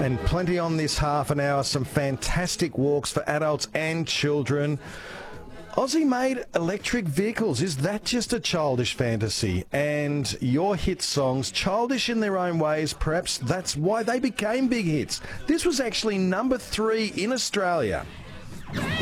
And plenty on this half an hour, some fantastic walks for adults and children. Aussie-made electric vehicles, is that just a childish fantasy? And your hit songs, childish in their own ways, perhaps that's why they became big hits. This was actually number 3 in Australia.